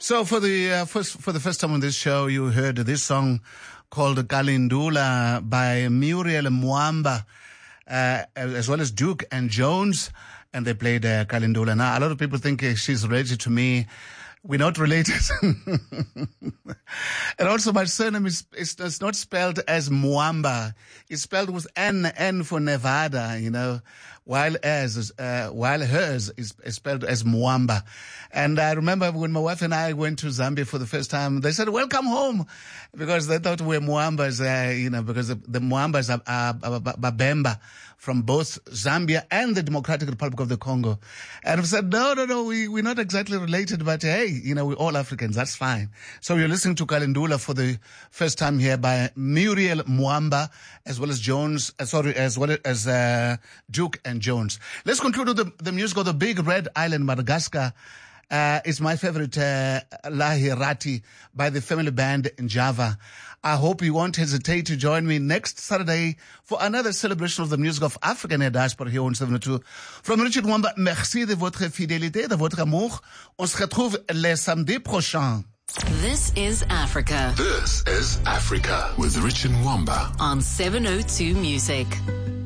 So for the first time on this show, you heard this song called Kalindula by Muriel Mwamba, as well as Duke and Jones, and they played Kalindula. Now, a lot of people think she's related to me. We're not related. And also my surname is not spelled as Mwamba. It's spelled with N for Nevada, you know, while hers is spelled as Mwamba. And I remember when my wife and I went to Zambia for the first time, they said, "Welcome home," because they thought we were Mwambas, because the Mwambas are Babemba from both Zambia and the Democratic Republic of the Congo. And I said, no, we're not exactly related, but hey, we're all Africans. That's fine. So you're listening to Kalindula for the first time here by Muriel Mwamba, as well as Duke and Jones. Let's conclude with the music of the Big Red Island, Madagascar. It's my favorite, Lahirati by the family band in Java. I hope you won't hesitate to join me next Saturday for another celebration of the music of African diaspora here on 72. From Richard Mwamba, merci de votre fidélité, de votre amour. On se retrouve le samedi prochain. This is Africa. This is Africa with Richard Mwamba on 702 Music.